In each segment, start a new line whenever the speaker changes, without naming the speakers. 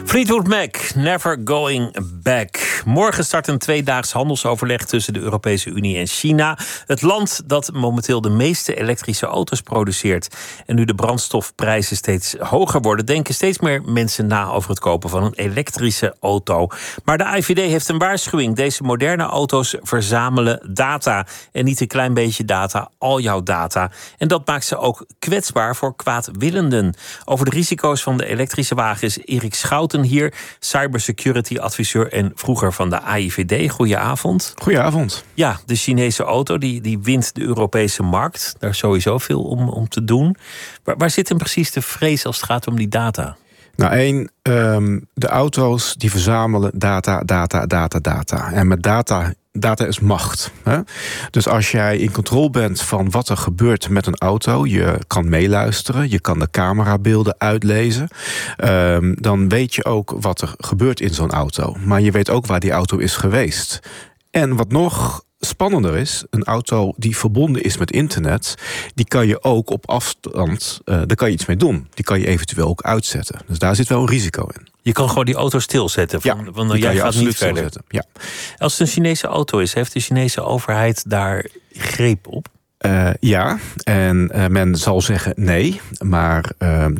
Fleetwood Mac, Never Going Back. Morgen start een tweedaags handelsoverleg tussen de Europese Unie en China. Het land dat momenteel de meeste elektrische auto's produceert. En nu de brandstofprijzen steeds hoger worden, denken steeds meer mensen na over het kopen van een elektrische auto. Maar de AIVD heeft een waarschuwing. Deze moderne auto's verzamelen data. En niet een klein beetje data, al jouw data. En dat maakt ze ook kwetsbaar voor kwaadwillenden. Over de risico's van de elektrische wagen is Erik Schouten hier, cybersecurity-adviseur en vroeger van de AIVD. Goedenavond.
Goedenavond.
Ja, de Chinese auto die wint de Europese markt. Daar is sowieso veel om te doen. Waar zit hem precies de vrees als het gaat om die data?
Nou, de auto's die verzamelen data. En met data is macht. Hè? Dus als jij in controle bent van wat er gebeurt met een auto, je kan meeluisteren, je kan de camerabeelden uitlezen, dan weet je ook wat er gebeurt in zo'n auto. Maar je weet ook waar die auto is geweest. En wat nog spannender is, een auto die verbonden is met internet, die kan je ook op afstand, daar kan je iets mee doen. Die kan je eventueel ook uitzetten. Dus daar zit wel een risico in.
Je kan gewoon die auto stilzetten. Want jij gaat niet verder.
Ja.
Als het een Chinese auto is, heeft de Chinese overheid daar greep op?
Ja, en men zal zeggen nee. Maar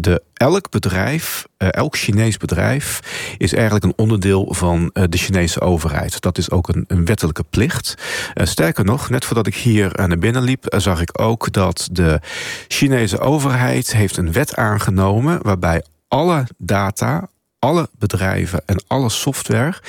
elk Chinees bedrijf is eigenlijk een onderdeel van de Chinese overheid. Dat is ook een wettelijke plicht. Sterker nog, net voordat ik hier naar binnen liep, zag ik ook dat de Chinese overheid heeft een wet aangenomen waarbij alle data, alle bedrijven en alle software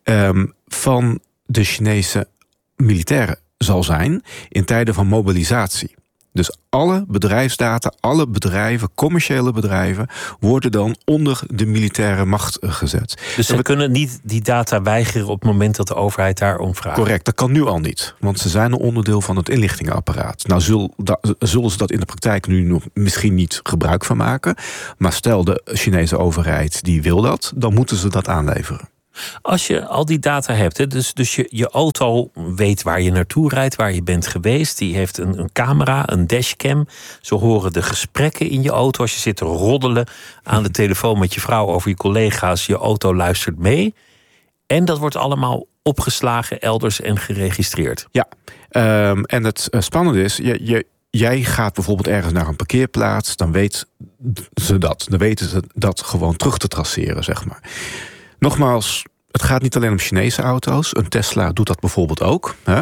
van de Chinese militairen zal zijn in tijden van mobilisatie. Dus alle bedrijfsdata, alle bedrijven, commerciële bedrijven, worden dan onder de militaire macht gezet.
Dus ze kunnen niet die data weigeren op het moment dat de overheid daarom vraagt?
Correct, dat kan nu al niet. Want ze zijn een onderdeel van het inlichtingenapparaat. Nou, zullen ze dat in de praktijk nu nog misschien niet gebruik van maken. Maar stel de Chinese overheid die wil dat, dan moeten ze dat aanleveren.
Als je al die data hebt, dus je auto weet waar je naartoe rijdt, waar je bent geweest. Die heeft een camera, een dashcam. Ze horen de gesprekken in je auto. Als je zit te roddelen aan de telefoon met je vrouw over je collega's, je auto luistert mee. En dat wordt allemaal opgeslagen elders en geregistreerd.
Ja, en het spannende is, jij gaat bijvoorbeeld ergens naar een parkeerplaats, dan weten ze dat gewoon terug te traceren, zeg maar. Nogmaals, het gaat niet alleen om Chinese auto's. Een Tesla doet dat bijvoorbeeld ook. Hè?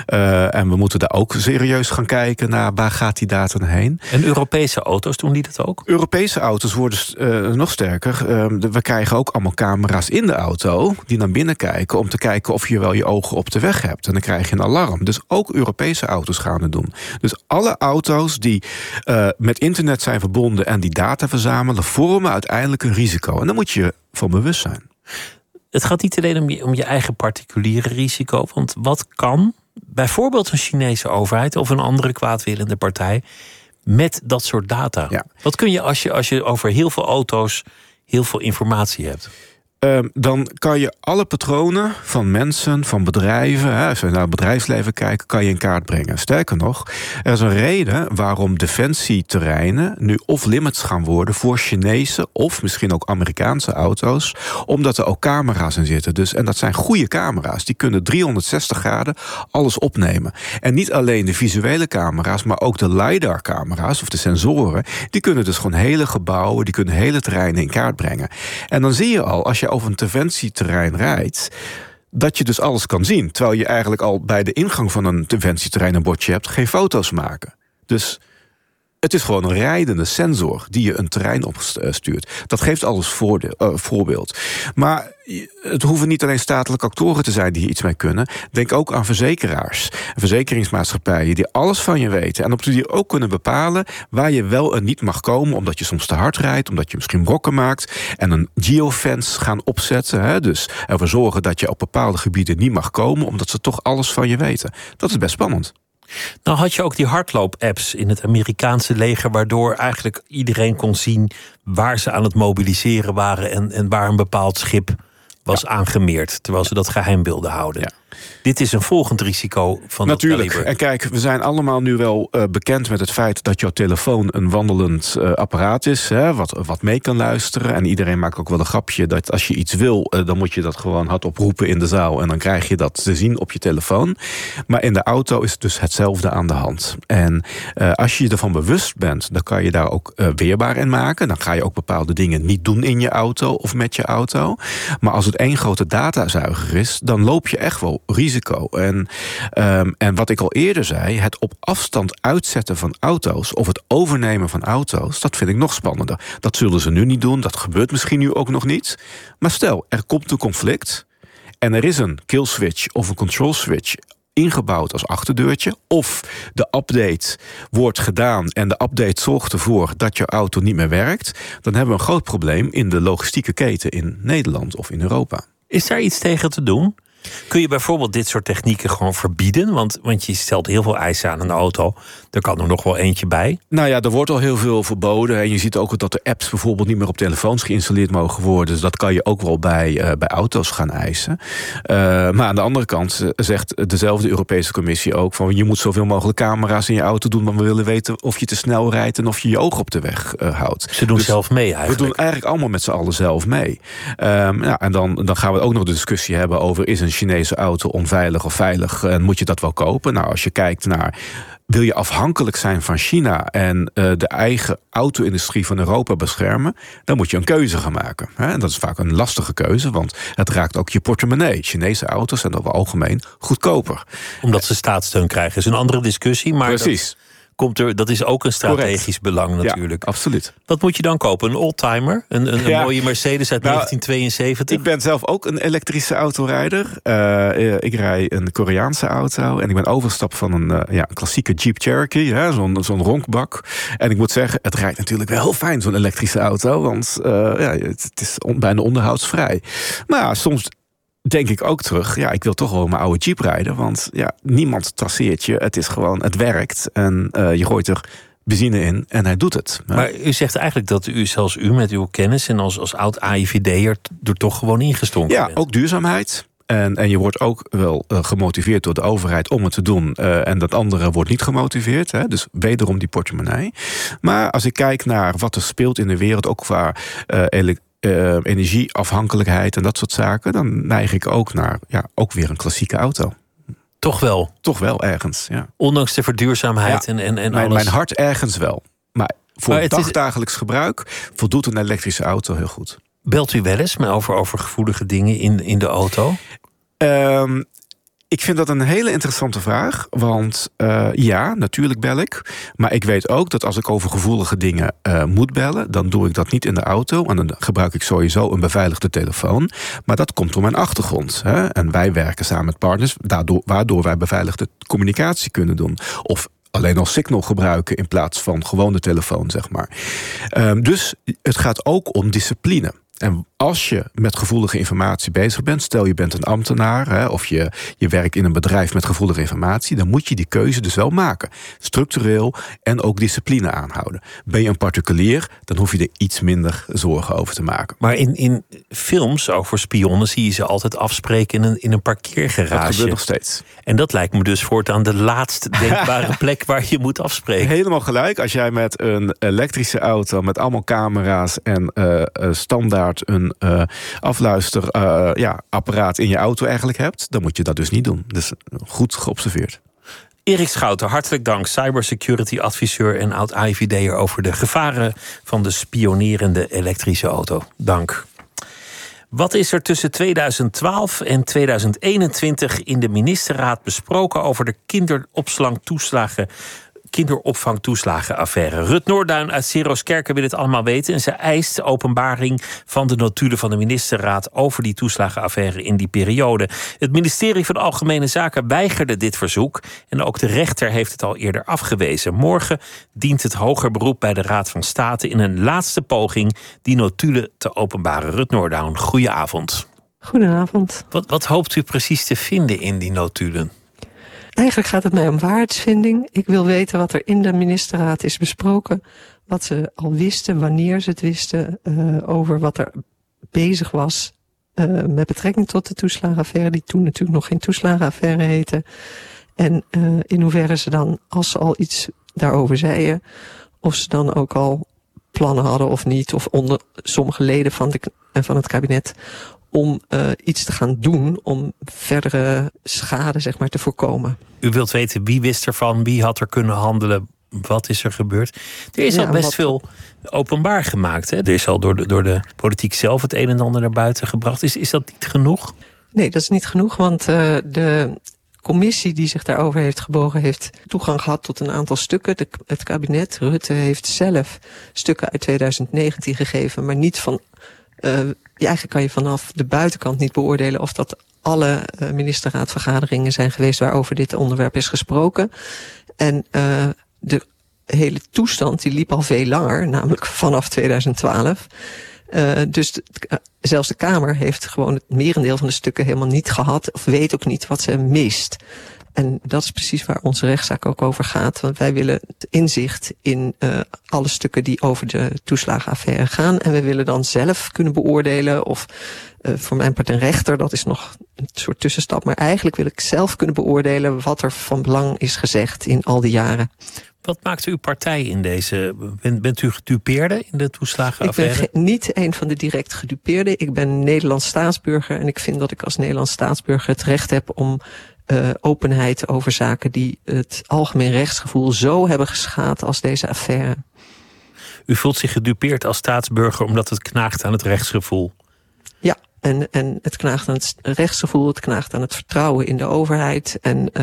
En we moeten daar ook serieus gaan kijken naar waar gaat die data heen.
En Europese auto's, doen die dat ook?
Europese auto's worden nog sterker. We krijgen ook allemaal camera's in de auto die naar binnen kijken om te kijken of je wel je ogen op de weg hebt. En dan krijg je een alarm. Dus ook Europese auto's gaan het doen. Dus alle auto's die met internet zijn verbonden en die data verzamelen, vormen uiteindelijk een risico. En daar moet je van bewust zijn.
Het gaat niet alleen om je eigen particuliere risico. Want wat kan bijvoorbeeld een Chinese overheid of een andere kwaadwillende partij met dat soort data?
Ja.
Wat kun je als je over heel veel auto's heel veel informatie hebt?
Dan kan je alle patronen van mensen, van bedrijven, als we naar het bedrijfsleven kijken, kan je in kaart brengen. Sterker nog, er is een reden waarom defensieterreinen nu off-limits gaan worden voor Chinese of misschien ook Amerikaanse auto's, omdat er ook camera's in zitten. En dat zijn goede camera's. Die kunnen 360 graden alles opnemen. En niet alleen de visuele camera's, maar ook de LiDAR-camera's of de sensoren, die kunnen dus gewoon hele gebouwen, die kunnen hele terreinen in kaart brengen. En dan zie je al, als je over een defensieterrein rijdt, dat je dus alles kan zien. Terwijl je eigenlijk al bij de ingang van een defensieterrein een bordje hebt, geen foto's maken. Dus het is gewoon een rijdende sensor die je een terrein opstuurt. Dat geeft alles voorbeeld. Maar het hoeven niet alleen statelijke actoren te zijn die hier iets mee kunnen. Denk ook aan verzekeraars. Verzekeringsmaatschappijen die alles van je weten. En op die ook kunnen bepalen waar je wel en niet mag komen. Omdat je soms te hard rijdt, omdat je misschien brokken maakt. En een geofence gaan opzetten. Hè? Dus ervoor zorgen dat je op bepaalde gebieden niet mag komen, omdat ze toch alles van je weten. Dat is best spannend.
Nou had je ook die hardloop-apps in het Amerikaanse leger, waardoor eigenlijk iedereen kon zien waar ze aan het mobiliseren waren en waar een bepaald schip was aangemeerd, terwijl ze dat geheim wilden houden. Ja. Dit is een volgend risico van
natuurlijk.
Dat kaliber.
En kijk, we zijn allemaal nu wel bekend met het feit dat jouw telefoon een wandelend apparaat is. Hè, wat mee kan luisteren. En iedereen maakt ook wel een grapje dat als je iets wil, dan moet je dat gewoon hardop roepen in de zaal. En dan krijg je dat te zien op je telefoon. Maar in de auto is het dus hetzelfde aan de hand. En als je je ervan bewust bent, dan kan je daar ook weerbaar in maken. Dan ga je ook bepaalde dingen niet doen in je auto of met je auto. Maar als het één grote datazuiger is, dan loop je echt wel risico. En wat ik al eerder zei, het op afstand uitzetten van auto's of het overnemen van auto's, dat vind ik nog spannender. Dat zullen ze nu niet doen, dat gebeurt misschien nu ook nog niet. Maar stel, er komt een conflict en er is een kill switch of een control switch ingebouwd als achterdeurtje, of de update wordt gedaan en de update zorgt ervoor dat je auto niet meer werkt, dan hebben we een groot probleem in de logistieke keten in Nederland of in Europa.
Is daar iets tegen te doen? Kun je bijvoorbeeld dit soort technieken gewoon verbieden? Want je stelt heel veel eisen aan een auto. Er kan er nog wel eentje bij.
Nou ja, er wordt al heel veel verboden. En je ziet ook dat de apps bijvoorbeeld niet meer op telefoons geïnstalleerd mogen worden. Dus dat kan je ook wel bij auto's gaan eisen. Maar aan de andere kant zegt dezelfde Europese Commissie ook van je moet zoveel mogelijk camera's in je auto doen, want we willen weten of je te snel rijdt en of je je oog op de weg houdt.
Ze doen zelf mee eigenlijk.
We doen eigenlijk allemaal met z'n allen zelf mee. En dan gaan we ook nog de discussie hebben over is een Chinese auto onveilig of veilig en moet je dat wel kopen? Nou, als je kijkt naar wil je afhankelijk zijn van China en de eigen auto-industrie van Europa beschermen, dan moet je een keuze gaan maken. En dat is vaak een lastige keuze, want het raakt ook je portemonnee. Chinese auto's zijn over het algemeen goedkoper.
Omdat ze staatssteun krijgen is een andere discussie, maar
precies.
Dat is ook een strategisch belang natuurlijk.
Ja, absoluut.
Wat moet je dan kopen? Een oldtimer? Een mooie Mercedes uit 1972?
Ik ben zelf ook een elektrische autorijder. Ik rij een Koreaanse auto. En ik ben overgestapt van een klassieke Jeep Cherokee. Zo'n ronkbak. En ik moet zeggen, het rijdt natuurlijk wel heel fijn, zo'n elektrische auto. Want het is bijna onderhoudsvrij. Maar ja, soms denk ik ook terug, ik wil toch wel mijn oude Jeep rijden. Want niemand traceert je. Het is gewoon, het werkt. En je gooit er benzine in en hij doet het.
Maar u zegt eigenlijk dat zelfs u met uw kennis en als oud AIVD'er er toch gewoon ingestonken bent.
Ja, ook duurzaamheid. En je wordt ook wel gemotiveerd door de overheid om het te doen. En dat andere wordt niet gemotiveerd. Hè? Dus wederom die portemonnee. Maar als ik kijk naar wat er speelt in de wereld, ook qua energieafhankelijkheid en dat soort zaken, dan neig ik ook naar ook weer een klassieke auto.
Toch wel?
Toch wel ergens, ja.
Ondanks de verduurzaamheid en alles.
Mijn hart ergens wel. Maar voor het dagelijks gebruik voldoet een elektrische auto heel goed.
Belt u wel eens over gevoelige dingen in de auto?
Ik vind dat een hele interessante vraag. Want natuurlijk bel ik. Maar ik weet ook dat als ik over gevoelige dingen moet bellen, dan doe ik dat niet in de auto. En dan gebruik ik sowieso een beveiligde telefoon. Maar dat komt door mijn achtergrond. Hè? En wij werken samen met partners, waardoor wij beveiligde communicatie kunnen doen. Of alleen al Signal gebruiken in plaats van gewone telefoon, zeg maar. Dus het gaat ook om discipline. En als je met gevoelige informatie bezig bent, stel je bent een ambtenaar, of je werkt in een bedrijf met gevoelige informatie, dan moet je die keuze dus wel maken. Structureel en ook discipline aanhouden. Ben je een particulier, dan hoef je er iets minder zorgen over te maken.
Maar in films over spionnen zie je ze altijd afspreken in een parkeergarage.
Dat gebeurt nog steeds.
En dat lijkt me dus voortaan de laatst denkbare plek waar je moet afspreken.
Helemaal gelijk. Als jij met een elektrische auto met allemaal camera's en standaard een afluisterapparaat in je auto eigenlijk hebt, dan moet je dat dus niet doen. Dus goed geobserveerd.
Erik Schouten, hartelijk dank. Cybersecurity adviseur en oud AIVD'er over de gevaren van de spionerende elektrische auto. Dank. Wat is er tussen 2012 en 2021 in de ministerraad besproken over de kinderopvangtoeslagenaffaire? Rut Noorduin uit Seroskerken wil het allemaal weten. En ze eist openbaring van de notulen van de ministerraad over die toeslagenaffaire in die periode. Het ministerie van Algemene Zaken weigerde dit verzoek. En ook de rechter heeft het al eerder afgewezen. Morgen dient het hoger beroep bij de Raad van State in een laatste poging die notulen te openbaren. Rut Noorduin, goedenavond.
Goedenavond.
Wat hoopt u precies te vinden in die notulen?
Eigenlijk gaat het mij om waarheidsvinding. Ik wil weten wat er in de ministerraad is besproken. Wat ze al wisten, wanneer ze het wisten. Over wat er bezig was met betrekking tot de toeslagenaffaire, die toen natuurlijk nog geen toeslagenaffaire heette. En in hoeverre ze dan, als ze al iets daarover zeiden, of ze dan ook al plannen hadden of niet, of onder sommige leden van het kabinet, om iets te gaan doen om verdere schade, zeg maar, te voorkomen.
U wilt weten wie wist ervan, wie had er kunnen handelen, wat is er gebeurd? Er is al best veel openbaar gemaakt. Hè? Er is al door de politiek zelf het een en ander naar buiten gebracht. Is dat niet genoeg?
Nee, dat is niet genoeg, want de commissie die zich daarover heeft gebogen heeft toegang gehad tot een aantal stukken. Het kabinet, Rutte, heeft zelf stukken uit 2019 gegeven, maar niet van... eigenlijk kan je vanaf de buitenkant niet beoordelen of dat alle ministerraadvergaderingen zijn geweest waarover dit onderwerp is gesproken. En de hele toestand die liep al veel langer, namelijk vanaf 2012. Dus zelfs de Kamer heeft gewoon het merendeel van de stukken helemaal niet gehad, of weet ook niet wat ze mist. En dat is precies waar onze rechtszaak ook over gaat. Want wij willen het inzicht in alle stukken die over de toeslagenaffaire gaan. En we willen dan zelf kunnen beoordelen of voor mijn part een rechter, dat is nog een soort tussenstap. Maar eigenlijk wil ik zelf kunnen beoordelen wat er van belang is gezegd in al die jaren.
Wat maakt uw partij in deze? Bent u gedupeerde in de toeslagenaffaire?
Ik ben niet een van de direct gedupeerden. Ik ben Nederlands staatsburger en ik vind dat ik als Nederlands staatsburger het recht heb om openheid over zaken die het algemeen rechtsgevoel zo hebben geschaad als deze affaire.
U voelt zich gedupeerd als staatsburger omdat het knaagt aan het rechtsgevoel?
Ja, en het knaagt aan het rechtsgevoel, het knaagt aan het vertrouwen in de overheid. En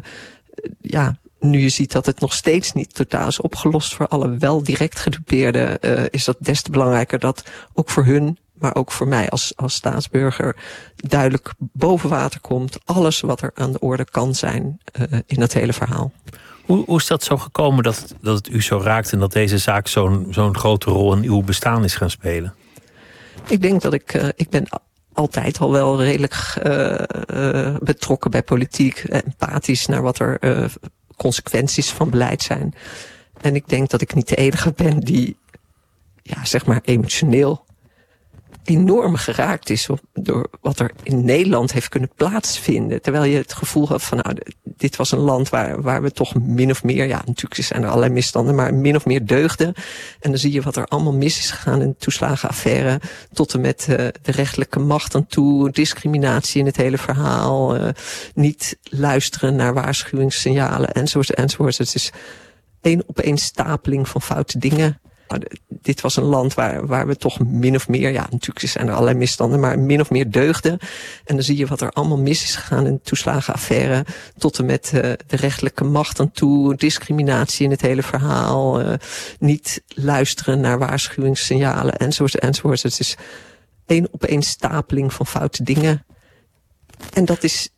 nu je ziet dat het nog steeds niet totaal is opgelost voor alle wel direct gedupeerden, is dat des te belangrijker dat ook voor hun, maar ook voor mij als staatsburger duidelijk boven water komt alles wat er aan de orde kan zijn in dat hele verhaal.
Hoe is dat zo gekomen dat het u zo raakt en dat deze zaak zo'n grote rol in uw bestaan is gaan spelen?
Ik denk dat ik ben altijd al wel redelijk betrokken bij politiek, empathisch naar wat er consequenties van beleid zijn. En ik denk dat ik niet de enige ben die, zeg maar emotioneel enorm geraakt is door wat er in Nederland heeft kunnen plaatsvinden. Terwijl je het gevoel had van, dit was een land waar we toch min of meer, natuurlijk zijn er allerlei misstanden, maar min of meer deugden. En dan zie je wat er allemaal mis is gegaan in de toeslagenaffaire, tot en met de rechterlijke macht aan toe, discriminatie in het hele verhaal, niet luisteren naar waarschuwingssignalen, enzovoort. Het is één opeenstapeling van foute dingen. Dit was een land waar we toch min of meer, natuurlijk zijn er allerlei misstanden, maar min of meer deugden. En dan zie je wat er allemaal mis is gegaan in de toeslagenaffaire, tot en met de rechterlijke macht aan toe, discriminatie in het hele verhaal, niet luisteren naar waarschuwingssignalen, enzovoort. Het is één opeenstapeling van foute dingen. En dat is